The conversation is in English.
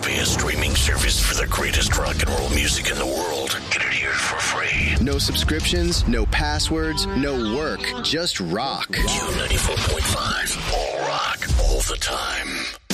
SoundCloud.com/via streaming service for the greatest rock and roll music in the world. Get it here for free. No subscriptions, no passwords, no work, just rock. Q94.5, all rock, all the time.